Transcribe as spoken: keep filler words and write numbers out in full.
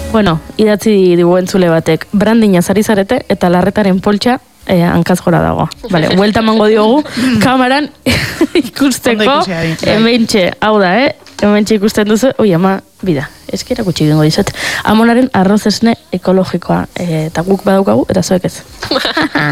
Bueno, idatzi digu entzule batek, brandina zari zarete eta larretaren poltsa eh, hankaz gora dago. Vale, huelta mango diogu, kamaran ikusteko, hementxe, hau da, eh? Hementxe ikusten duzu, oi ama, bida, eskera gutxi gengo dizut. Amonaren arroz esne ekologikoa, eta guk badaukagu, eta zuek ez.